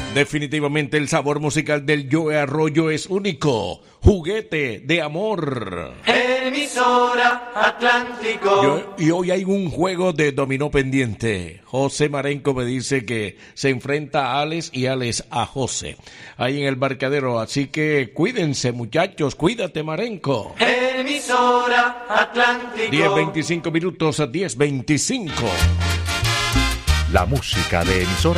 Definitivamente el sabor musical del Joe Arroyo es único. Juguete de amor. Emisora Atlántico. Y hoy hay un juego de dominó pendiente. José Marenco me dice que se enfrenta a Alex y Alex a José. Ahí en el Barcadero. Así que cuídense, muchachos. Cuídate, Marenco. Emisora Atlántico. 10:25 minutos a 10:25. La música de emisora